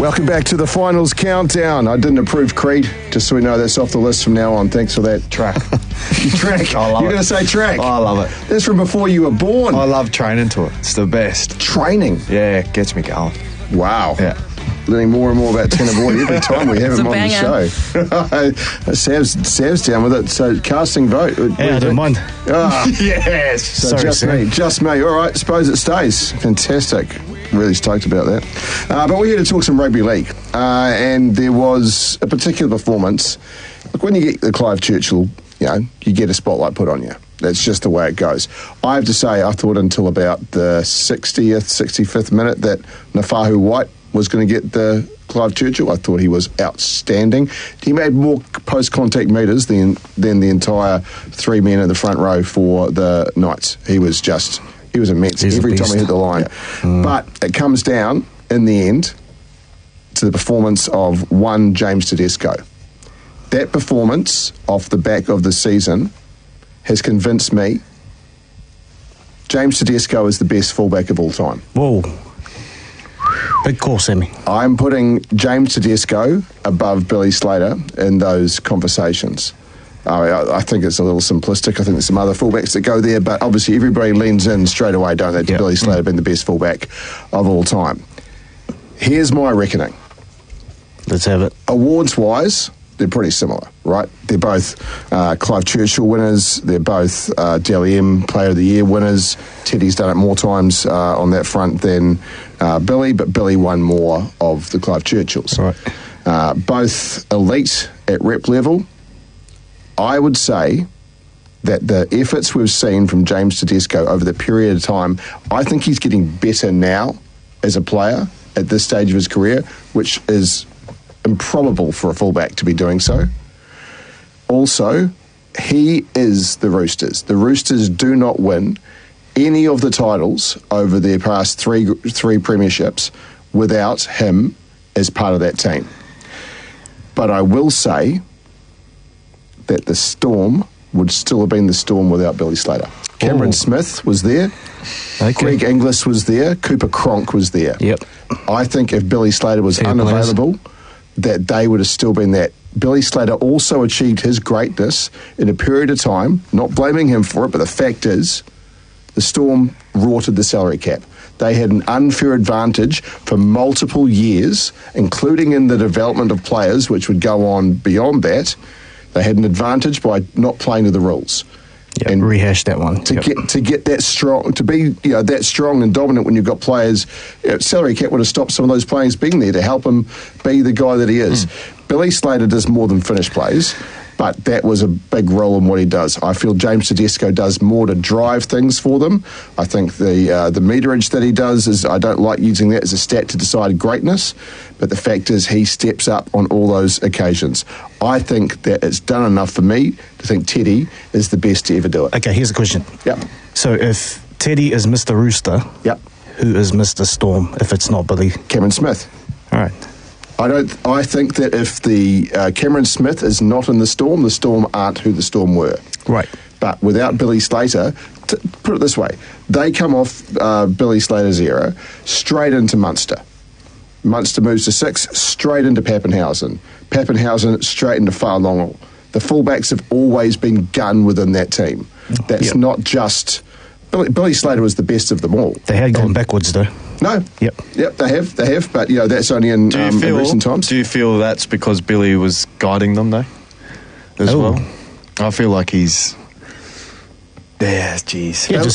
Welcome back to the finals countdown. I didn't approve Creed, just so we know that's off the list from now on. Thanks for that. Track. Track. I love You're going to say track? Oh, I love it. That's from before you were born. I love training to it. It's the best. Training? Yeah, it gets me going. Wow. Yeah. Learning more and more about Tanner Boyd every time we have him on banger. the show. Sav's down with it. So casting vote. Yeah, I don't mind. Yes. So Sorry, just Sam. me. Just me. All right, suppose it stays. Fantastic. Really stoked about that. But we're here to talk some rugby league. And there was a particular performance. Look, when you get the Clive Churchill, you get a spotlight put on you. That's just the way it goes. I have to say, I thought until about the 60th, 65th minute that Nafahu White was going to get the Clive Churchill. I thought he was outstanding. He made more post-contact meters than the entire three men in the front row for the Knights. He was immense every time he hit the line. Yeah. But it comes down, in the end, to the performance of one James Tedesco. That performance off the back of the season has convinced me James Tedesco is the best fullback of all time. Whoa. Big call, Sammy. I'm putting James Tedesco above Billy Slater in those conversations. I think it's a little simplistic. I think there's some other fullbacks that go there, but obviously everybody leans in straight away, don't they, to Billy Slater being the best fullback of all time. Here's my reckoning. Let's have it. Awards-wise, they're pretty similar, right? They're both Clive Churchill winners. They're both Dally M Player of the Year winners. Teddy's done it more times on that front than Billy, but Billy won more of the Clive Churchills. Right. Both elite at rep level. I would say that the efforts we've seen from James Tedesco over the period of time, I think he's getting better now as a player at this stage of his career, which is improbable for a fullback to be doing so. Also, he is the Roosters. The Roosters do not win any of the titles over their past three premierships without him as part of that team. But I will say that the Storm would still have been the Storm without Billy Slater. Cameron Smith was there. Okay. Greg Inglis was there. Cooper Cronk was there. Yep. I think if Billy Slater was unavailable, that they would have still been that. Billy Slater also achieved his greatness in a period of time, not blaming him for it, but the fact is, the Storm rorted the salary cap. They had an unfair advantage for multiple years, including in the development of players, which would go on beyond that. They had an advantage by not playing to the rules. Yep, and rehash that one. To get that strong, to be that strong and dominant when you've got players, salary cap would have stopped some of those players being there to help him be the guy that he is. Billy Slater does more than finish plays, but that was a big role in what he does. I feel James Tedesco does more to drive things for them. I think the meterage that he does is, I don't like using that as a stat to decide greatness, but the fact is he steps up on all those occasions. I think that it's done enough for me to think Teddy is the best to ever do it. Okay, here's a question. Yep. So if Teddy is Mr. Rooster, Yep. who is Mr. Storm if it's not Billy? Cameron Smith. All right. I think that if the Cameron Smith is not in the Storm aren't who the Storm were. Right. But without Billy Slater, put it this way, they come off Billy Slater's era straight into Munster. Munster moves to 6, straight into Pappenhausen. Pappenhausen straight into Farlongel. The fullbacks have always been gun within that team. That's not just... Billy Slater was the best of them all. They had gone backwards, though. No. Yep, they have, but that's only in recent times. Do you feel that's because Billy was guiding them, though, as well? I feel like he's... Yeah, jeez. Yeah,